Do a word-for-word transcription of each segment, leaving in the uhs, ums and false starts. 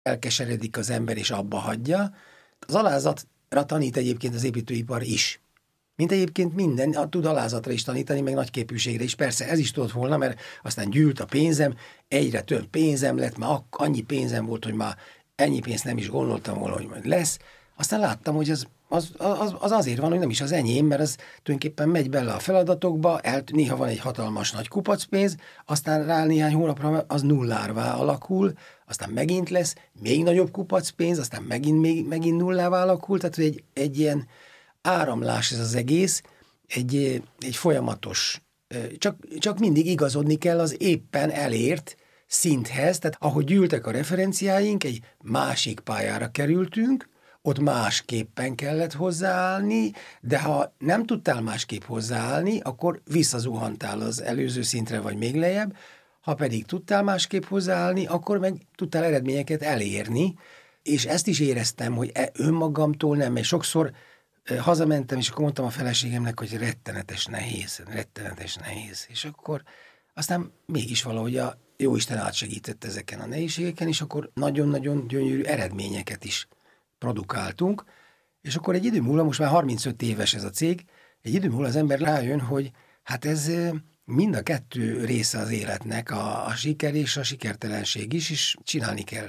elkeseredik az ember és abba hagyja. Az alázatra tanít egyébként az építőipar is. Mint egyébként minden, tud alázatra is tanítani, meg nagyképűségre is. Persze ez is tudott volna, mert aztán gyűlt a pénzem, egyre több pénzem lett, már annyi pénzem volt, hogy már ennyi pénzt nem is gondoltam volna, hogy majd lesz. Aztán láttam, hogy az, az, az, az azért van, hogy nem is az enyém, mert az tulajdonképpen megy bele a feladatokba, el, néha van egy hatalmas nagy kupacpénz, aztán rá néhány hónapra az nullárvá alakul, aztán megint lesz még nagyobb kupacpénz, aztán megint, még, megint nullává alakul, tehát egy, egy ilyen áramlás ez az egész, egy, egy folyamatos, csak, csak mindig igazodni kell az éppen elért szinthez, tehát ahogy gyűltek a referenciáink, egy másik pályára kerültünk, ott másképpen kellett hozzáállni, de ha nem tudtál másképp hozzáállni, akkor visszazuhantál az előző szintre, vagy még lejjebb, ha pedig tudtál másképp hozzáállni, akkor meg tudtál eredményeket elérni, és ezt is éreztem, hogy önmagamtól nem, mert sokszor hazamentem, és akkor mondtam a feleségemnek, hogy rettenetes nehéz, rettenetes nehéz, és akkor aztán mégis valahogy a Jóisten átsegített ezeken a nehézségeken, és akkor nagyon-nagyon gyönyörű eredményeket is produkáltunk, és akkor egy idő múlva, most már harmincöt éves ez a cég, egy idő múlva az ember rájön, hogy hát ez mind a kettő része az életnek, a, a siker és a sikertelenség is, és csinálni kell.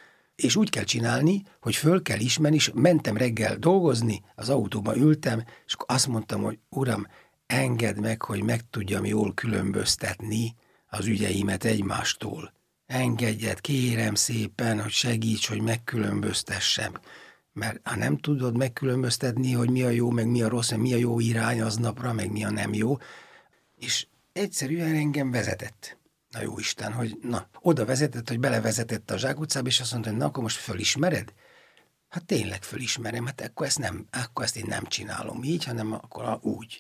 És úgy kell csinálni, hogy föl kell ismerni, és mentem reggel dolgozni, az autóban ültem, és azt mondtam, hogy uram, engedd meg, hogy meg tudjam jól különböztetni az ügyeimet egymástól. Engedjed, kérem szépen, hogy segíts, hogy megkülönböztessem. Mert ha nem tudod megkülönböztetni, hogy mi a jó, meg mi a rossz, meg mi a jó irány aznapra, meg mi a nem jó, és egyszerűen engem vezetett. Na jó Isten, hogy na, oda vezetett, hogy belevezetett a zsákutcába, és azt mondta, hogy na, akkor most fölismered? Hát tényleg fölismerem, hát akkor ezt, nem, akkor ezt én nem csinálom így, hanem akkor úgy.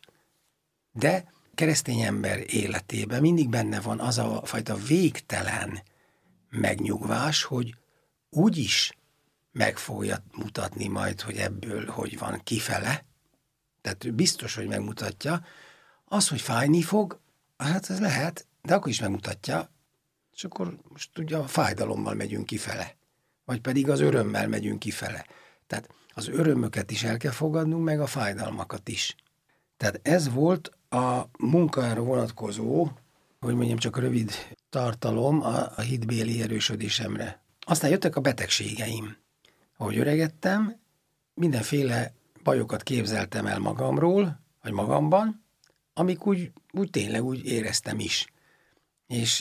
De keresztény ember életében mindig benne van az a fajta végtelen megnyugvás, hogy úgyis meg fogja mutatni majd, hogy ebből hogy van kifele. Tehát biztos, hogy megmutatja. Az, hogy fájni fog, hát ez lehet, de akkor is megmutatja, és akkor most ugye a fájdalommal megyünk kifele, vagy pedig az örömmel megyünk kifele. Tehát az örömöket is el kell fogadnunk, meg a fájdalmakat is. Tehát ez volt a munkára vonatkozó, hogy mondjam, csak rövid tartalom a, a hitbéli erősödésemre. Aztán jöttek a betegségeim. Ahogy öregettem, mindenféle bajokat képzeltem el magamról, vagy magamban, amik úgy, úgy tényleg úgy éreztem is. És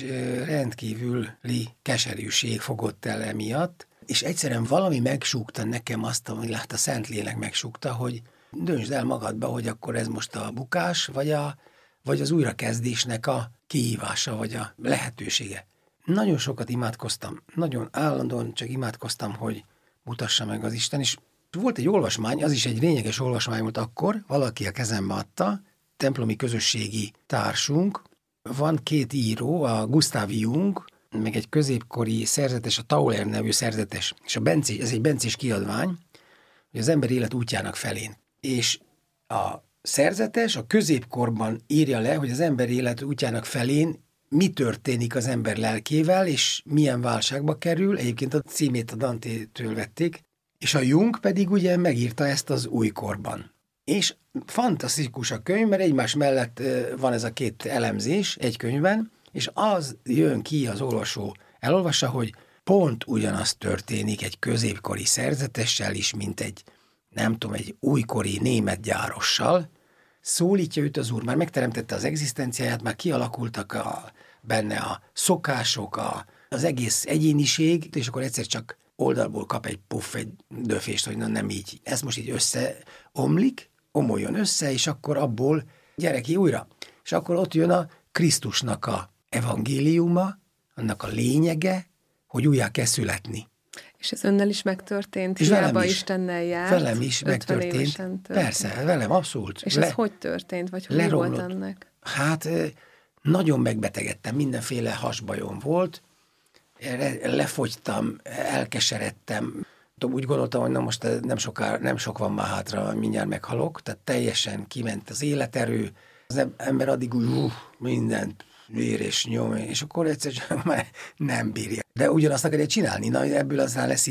rendkívüli keserűség fogott el emiatt, és egyszerűen valami megsúgta nekem azt, amit lát a Szentlélek megsúgta, hogy döntsd el magadba, hogy akkor ez most a bukás, vagy, a, vagy az újrakezdésnek a kihívása, vagy a lehetősége. Nagyon sokat imádkoztam, nagyon állandóan csak imádkoztam, hogy mutassa meg az Isten, és volt egy olvasmány, az is egy lényeges olvasmány volt akkor, valaki a kezembe adta, templomi közösségi társunk, van két író, a Gustav Jung, meg egy középkori szerzetes, a Tauler nevű szerzetes, és a Bencés, ez egy bencés kiadvány, hogy az ember élet útjának felén. És a szerzetes a középkorban írja le, hogy az ember élet útjának felén mi történik az ember lelkével, és milyen válságba kerül, egyébként a címét a Dantétől vették, és a Jung pedig ugye megírta ezt az újkorban. És fantasztikus a könyv, mert egymás mellett van ez a két elemzés egy könyvben, és az jön ki az olvasó elolvassa, hogy pont ugyanaz történik egy középkori szerzetessel is, mint egy, nem tudom, egy újkori német gyárossal. Szólítja őt az Úr, már megteremtette az egzisztenciáját, már kialakultak a, benne a szokások, a, az egész egyéniség, és akkor egyszer csak oldalból kap egy puff, egy döfést, hogy na nem így. Ez most így összeomlik, omoljon össze, és akkor abból gyere ki újra. És akkor ott jön a Krisztusnak a evangéliuma, annak a lényege, hogy újjá kell születni. És ez önnel is megtörtént? És hiába Istennel járt? Velem is megtörtént. Persze, velem abszolút. És Le, ez hogy történt? Vagy hogy leromlott. volt ennek? Hát nagyon megbetegedtem, mindenféle hasbajom volt, lefogytam, elkeseredtem. Úgy gondoltam, hogy na most nem, soká, nem sok van már hátra, mindjárt meghalok, tehát teljesen kiment az életerő. Az ember addig úgy, uh, mindent vér és nyom, és akkor egyszer csak már nem bírja. De ugyanazt akarja csinálni, na ebből aztán lesz